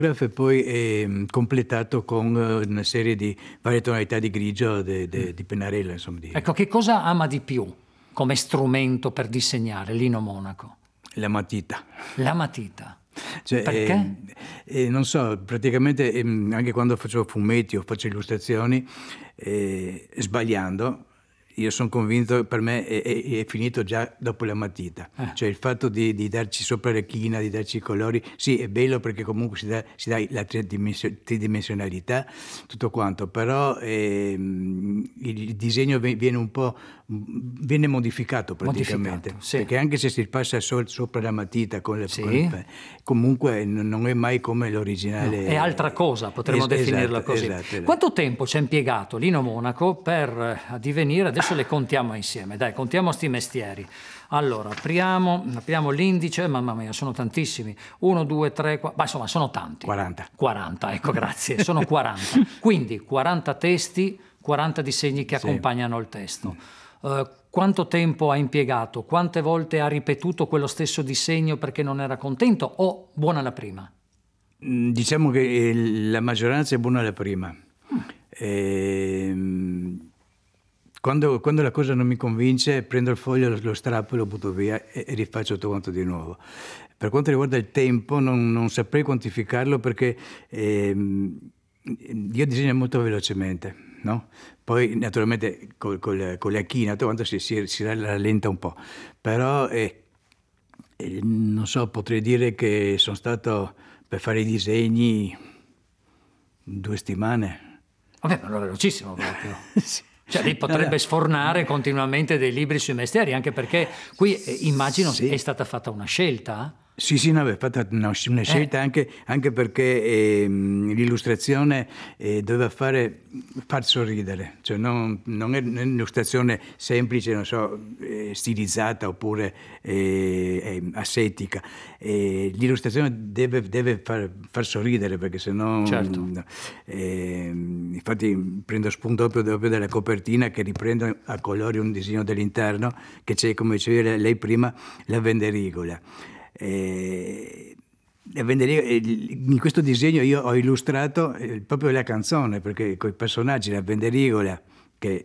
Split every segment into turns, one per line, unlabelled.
E poi è completato con una serie di varie tonalità di grigio di pennarello, insomma.
Ecco, che cosa ama di più come strumento per disegnare Lino Monaco?
La matita.
La matita.
Cioè,
Perché?
non so, praticamente anche quando facevo fumetti o faccio illustrazioni, sbagliando, io sono convinto, per me è finito già dopo la matita. Cioè il fatto di darci sopra la china, di darci i colori, sì, è bello perché comunque si dà la tridimensionalità, tutto quanto, però il disegno viene modificato praticamente.
Sì.
Perché anche se si passa sopra la matita
Sì.
comunque non è mai come l'originale.
No, è altra cosa, potremmo definirla così.
Esatto.
Quanto tempo ci ha impiegato Lino Monaco per addivenire? Adesso le contiamo insieme, dai, contiamo sti mestieri. Allora, apriamo l'indice, mamma mia, sono tantissimi. 1, 2, 3, 4, ma insomma sono tanti. 40, ecco, grazie, sono 40. Quindi 40 testi, 40 disegni che accompagnano il testo. Quanto tempo ha impiegato? Quante volte ha ripetuto quello stesso disegno perché non era contento? O buona la prima?
Diciamo che la maggioranza è buona la prima. Quando la cosa non mi convince, prendo il foglio, lo strappo, lo butto via e rifaccio tutto quanto di nuovo. Per quanto riguarda il tempo, non saprei quantificarlo perché io disegno molto velocemente, no? Poi naturalmente con la china, tutto quanto si rallenta un po', però non so, potrei dire che sono stato per fare i disegni 2 settimane.
Vabbè, ma allora è velocissimo proprio.
Sì.
Cioè lei potrebbe sfornare continuamente dei libri sui mestieri, anche perché qui immagino è stata fatta una scelta.
Sì, no, è fatta una scelta anche perché l'illustrazione doveva far sorridere, cioè non è un'illustrazione semplice, non so, stilizzata oppure asettica. L'illustrazione deve far sorridere perché sennò.
Certo.
Infatti prendo spunto proprio dalla copertina che riprendo a colori un disegno dell'interno che c'è, come diceva lei prima, la venderigola. In questo disegno io ho illustrato proprio la canzone, perché con i personaggi, la venderigola che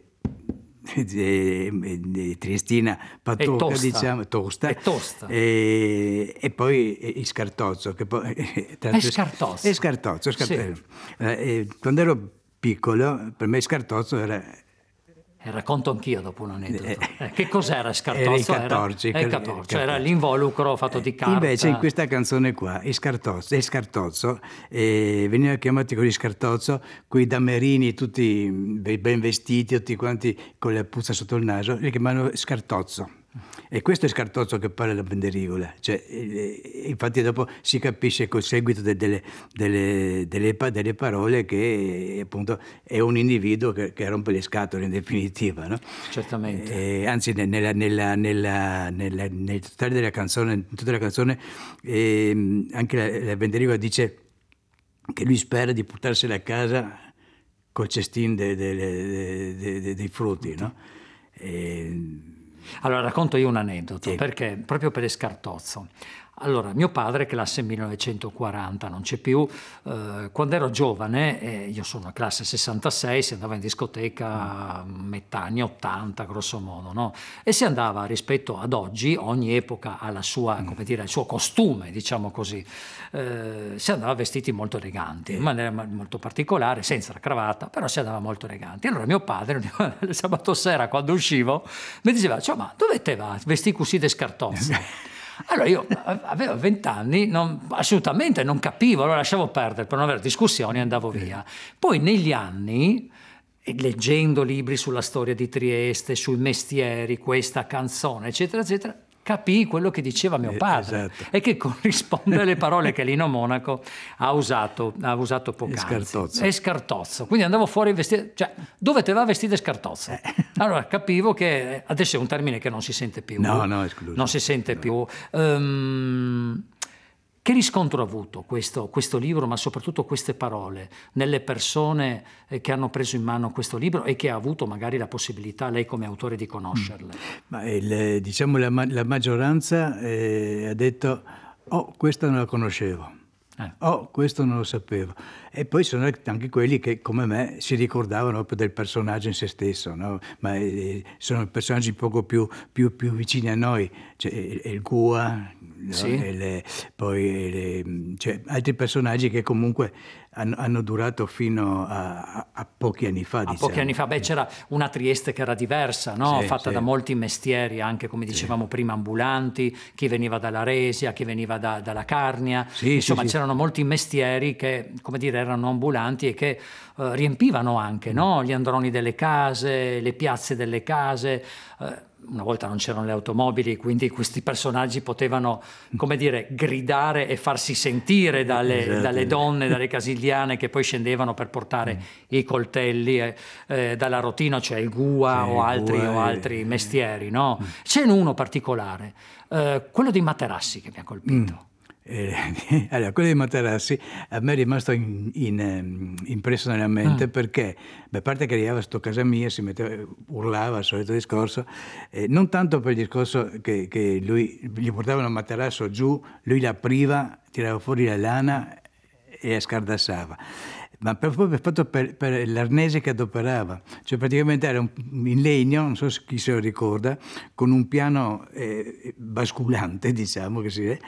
Triestina Patocca,
tosta.
diciamo, tosta,
È tosta.
E poi il Scartozzo, che poi
È Scartozzo.
È Scartozzo.
Sì.
Quando ero piccolo, per me Scartozzo era.
Racconto anch'io dopo un aneddoto. Che cos'era Scartozzo?
Era il
Catorcio, era l'involucro fatto di carta.
Invece in questa canzone qua, il Scartozzo, veniva chiamato così Scartozzo, quei damerini tutti ben vestiti, tutti quanti con la puzza sotto il naso, li chiamavano Scartozzo. E questo è Scartozzo che parla la venderigola, cioè, infatti dopo si capisce col seguito delle parole che appunto è un individuo che rompe le scatole in definitiva, no?
Certamente.
Anzi nel totale della canzone, in tutta la canzone, anche la venderigola dice che lui spera di portarsela a casa col cestino dei frutti, no?
Allora racconto io un aneddoto,
Sì.
perché proprio per Scartozzo. Allora, mio padre, classe 1940, non c'è più, quando ero giovane, io sono classe 66, si andava in discoteca a metà anni 80, grosso modo, no? E si andava, rispetto ad oggi, ogni epoca ha la sua, come dire, il suo costume, diciamo così. Si andava vestiti molto eleganti, in maniera molto particolare, senza la cravatta, però si andava molto eleganti. Allora mio padre, il sabato sera, quando uscivo, mi diceva, cioè, ma dove te va? Vesti così de Scartozzo? Allora io avevo 20 anni, assolutamente non capivo, allora lasciavo perdere per non avere discussioni e andavo via. Poi negli anni, leggendo libri sulla storia di Trieste, sui mestieri, questa canzone, eccetera, eccetera, capii quello che diceva mio padre,
esatto.
E che corrisponde alle parole che Lino Monaco ha usato poc'anzi. È Scartozzo. Quindi andavo fuori vestito, cioè, dove te va vestito Scartozzo? Allora capivo che adesso è un termine che non si sente più.
No, escluso.
Non si sente più. Che riscontro ha avuto questo libro, ma soprattutto queste parole, nelle persone che hanno preso in mano questo libro e che ha avuto magari la possibilità, lei come autore, di conoscerle?
Ma diciamo la maggioranza ha detto, questa non la conoscevo. Oh, questo non lo sapevo. E poi sono anche quelli che, come me, si ricordavano proprio del personaggio in se stesso, no? Ma sono personaggi poco più vicini a noi, cioè il Gua, no?
Sì.
Cioè, altri personaggi che comunque hanno durato fino a pochi anni fa,
A pochi anni fa, c'era una Trieste che era diversa, no?
Sì,
Fatta
sì.
da molti mestieri, anche come dicevamo prima, ambulanti, chi veniva dalla Resia, chi veniva dalla Carnia,
Sì,
insomma
sì, sì.
c'erano molti mestieri che, come dire, erano ambulanti e che riempivano anche, no? Gli androni delle case, le piazze delle case. Una volta non c'erano le automobili, quindi questi personaggi potevano, come dire, gridare e farsi sentire
Esatto.
dalle donne, dalle casigliane che poi scendevano per portare i coltelli dalla Rotino, cioè il Gua
Sì,
o
Gua
altri mestieri, no? C'è uno particolare, quello dei materassi che mi ha colpito.
Allora, quello dei materassi a me è rimasto impresso nella mente perché, a parte che arrivava sto casa mia, si metteva, urlava, il solito discorso, non tanto per il discorso che lui gli portava un materasso giù, lui l'apriva, tirava fuori la lana e la scardassava, ma proprio per fatto per l'arnese che adoperava, cioè praticamente era in legno, non so chi se lo ricorda, con un piano basculante, diciamo che si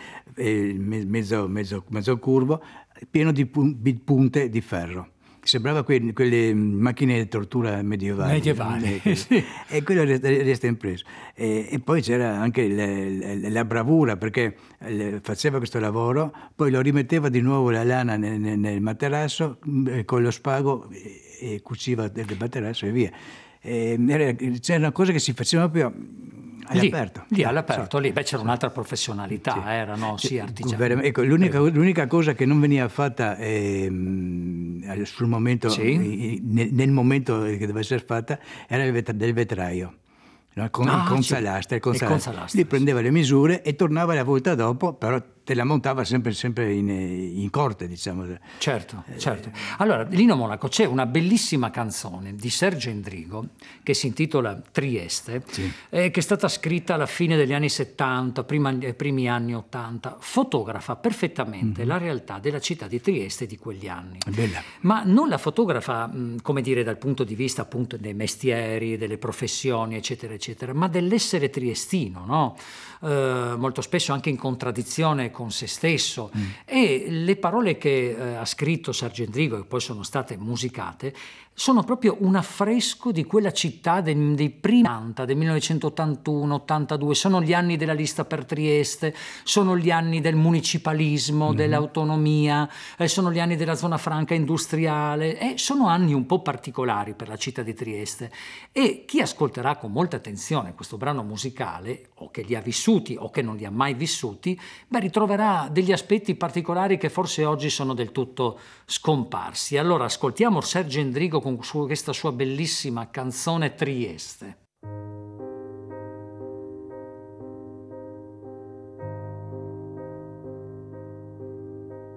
mezzo curvo, pieno di punte di ferro. Sembrava quelle macchine di tortura medievali.
Sì.
E quello resta impresso. E poi c'era anche la bravura, perché faceva questo lavoro, poi lo rimetteva di nuovo la lana nel materasso, con lo spago e cuciva del materasso e via. C'era una cosa che si faceva proprio all'aperto.
Lì all'aperto,
Sì.
lì. C'era un'altra professionalità, erano sì artigiani.
Ecco, l'unica cosa che non veniva fatta sul momento,
Sì.
nel momento che doveva essere fatta, era del vetraio. No? Il consalastra.
Il consalastra,
Lì prendeva le misure e tornava la volta dopo, però te la montava sempre in corte, diciamo.
Certo. Allora, Lino Monaco, c'è una bellissima canzone di Sergio Endrigo che si intitola Trieste, che è stata scritta alla fine degli anni 70, primi anni 80, fotografa perfettamente la realtà della città di Trieste di quegli anni.
È bella.
Ma non la fotografa, come dire, dal punto di vista appunto dei mestieri, delle professioni, eccetera, eccetera, ma dell'essere triestino, no? Molto spesso anche in contraddizione con se stesso. E le parole che ha scritto Sergio Endrigo, che poi sono state musicate, sono proprio un affresco di quella città dei primi anni, del 1981-82, sono gli anni della lista per Trieste, sono gli anni del municipalismo, dell'autonomia, sono gli anni della zona franca industriale, sono anni un po' particolari per la città di Trieste, e chi ascolterà con molta attenzione questo brano musicale, o che li ha vissuti o che non li ha mai vissuti, ritroverà degli aspetti particolari che forse oggi sono del tutto scomparsi. Allora ascoltiamo Sergio Endrigo con questa sua bellissima canzone Trieste.